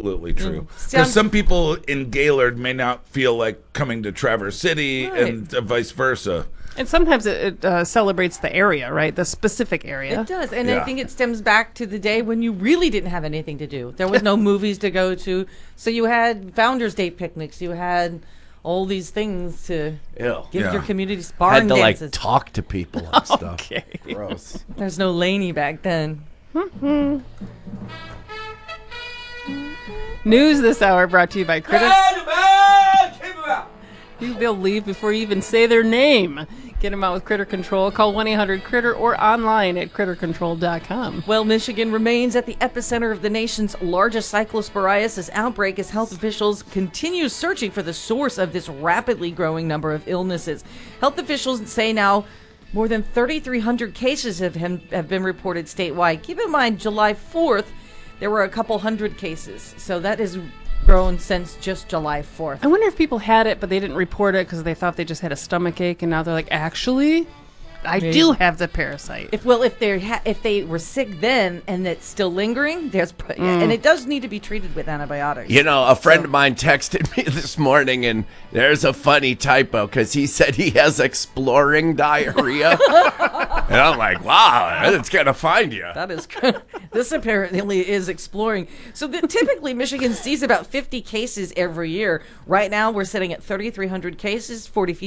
absolutely true. Because some people in Gaylord may not feel like coming to Traverse City, and vice versa. And sometimes it celebrates the area, right? The specific area. It does. And I think it stems back to the day when you really didn't have anything to do. There was no movies to go to. So you had Founders Day picnics. You had all these things to give your communities barn dances. Had to, talk to people and stuff. Okay. Gross. There's no Laney back then. News this hour brought to you by Critter. They'll leave before you even say their name. Get them out with Critter Control. Call 1-800-CRITTER or online at crittercontrol.com. Well, Michigan remains at the epicenter of the nation's largest cyclosporiasis outbreak as health officials continue searching for the source of this rapidly growing number of illnesses. Health officials say now more than 3,300 cases have been reported statewide. Keep in mind, July 4th, there were a couple hundred cases. So that is grown since just July 4th. I wonder if people had it, but they didn't report it because they thought they just had a stomach ache, and now they're like, actually, I do have the parasite. If they were sick then and it's still lingering, and it does need to be treated with antibiotics. You know, a friend of mine texted me this morning, and there's a funny typo because he said he has exploring diarrhea. And I'm like, wow, it's going to find you. That is good. This apparently is exploring. So typically Michigan sees about 50 cases every year. Right now we're sitting at 3,300 cases.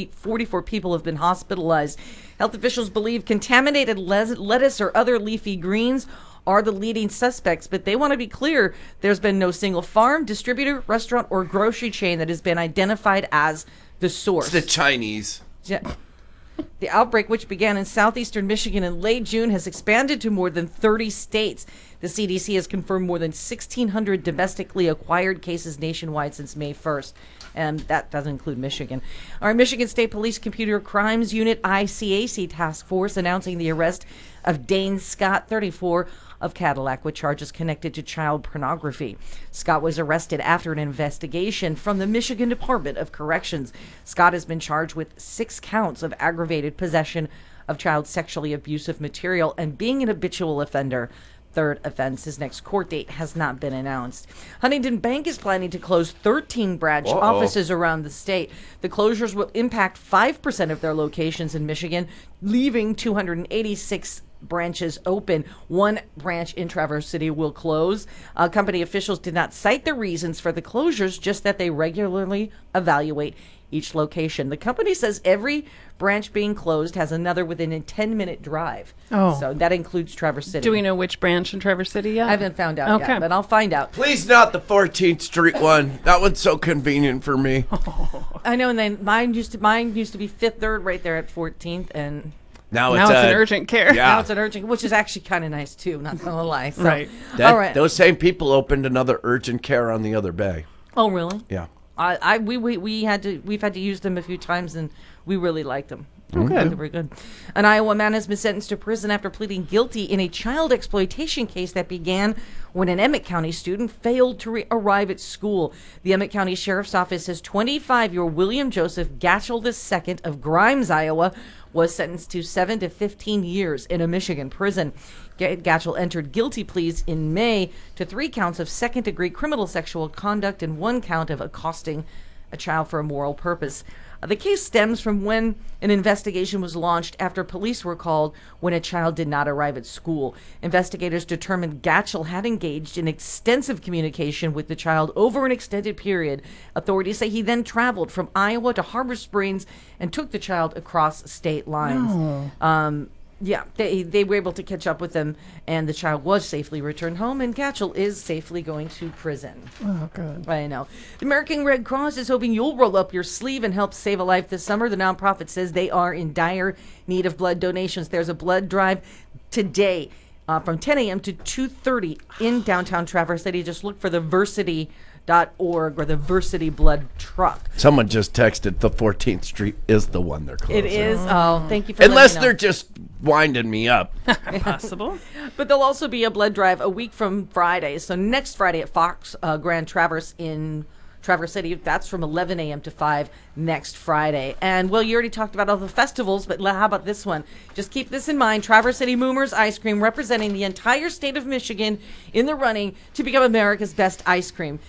44 people have been hospitalized. Health officials believe contaminated lettuce or other leafy greens are the leading suspects, but they want to be clear there's been no single farm, distributor, restaurant, or grocery chain that has been identified as the source. It's the Chinese. Yeah. The outbreak, which began in southeastern Michigan in late June, has expanded to more than 30 states. The CDC has confirmed more than 1,600 domestically acquired cases nationwide since May 1st. And that doesn't include Michigan. Our Michigan State Police Computer Crimes Unit ICAC Task Force announcing the arrest of Dane Scott, 34, of Cadillac, with charges connected to child pornography. Scott was arrested after an investigation from the Michigan Department of Corrections. Scott has been charged with 6 counts of aggravated possession of child sexually abusive material and being an habitual offender. Third offense. His next court date has not been announced. Huntington Bank is planning to close 13 branch offices around the state. The closures will impact 5% of their locations in Michigan, leaving 286 branches open. One branch in Traverse City will close. Company officials did not cite the reasons for the closures, just that they regularly evaluate each location. The company says every branch being closed has another within a 10-minute drive. Oh. So that includes Traverse City. Do we know which branch in Traverse City yet? I haven't found out yet, but I'll find out. Please not the 14th Street one. That one's so convenient for me. I know, and then mine used to be Fifth Third right there at 14th, and now it's an urgent care. Yeah. Now it's an urgent, which is actually kind of nice too, not gonna lie. So, right. All right. Those same people opened another urgent care on the other bay. Oh, really? Yeah. We've had to use them a few times, and we really liked them. Okay. They were good. An Iowa man has been sentenced to prison after pleading guilty in a child exploitation case that began when an Emmett County student failed to arrive at school. The Emmett County Sheriff's Office says 25-year-old William Joseph Gatchell II of Grimes, Iowa, was sentenced to 7 to 15 years in a Michigan prison. Gatchell entered guilty pleas in May to 3 counts of second-degree criminal sexual conduct and 1 count of accosting a child for a moral purpose. The case stems from when an investigation was launched after police were called when a child did not arrive at school. Investigators determined Gatchell had engaged in extensive communication with the child over an extended period. Authorities say he then traveled from Iowa to Harbor Springs and took the child across state lines. Yeah, they were able to catch up with them, and the child was safely returned home, and Gatchell is safely going to prison. Oh, good. I know. The American Red Cross is hoping you'll roll up your sleeve and help save a life this summer. The nonprofit says they are in dire need of blood donations. There's a blood drive today from 10 a.m. to 2:30 in downtown Traverse City. Just look for the Versity.org or the Versity Blood Truck. Someone just texted the 14th Street is the one they're closing. It is. Oh, thank you for Unless letting me know. they're just winding me up. Possible. But there'll also be a blood drive a week from Friday. So next Friday at Fox Grand Traverse in Traverse City. That's from 11 a.m. to 5 next Friday. And, well, you already talked about all the festivals, but how about this one? Just keep this in mind. Traverse City Moomers Ice Cream representing the entire state of Michigan in the running to become America's best ice cream.